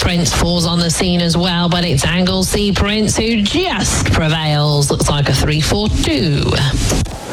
Prince falls on the scene as well, but it's Anglesey Prince who just prevails. Looks like a 3-4-2.